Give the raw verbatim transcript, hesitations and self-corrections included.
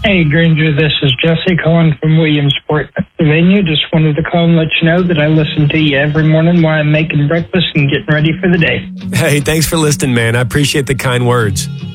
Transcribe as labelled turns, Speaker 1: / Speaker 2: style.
Speaker 1: Hey, Granger, this is Jesse calling from Williamsport, Pennsylvania. Just wanted to call and let you know that I listen to you every morning while I'm making breakfast and getting ready for the day.
Speaker 2: Hey, thanks for listening, man. I appreciate the kind words.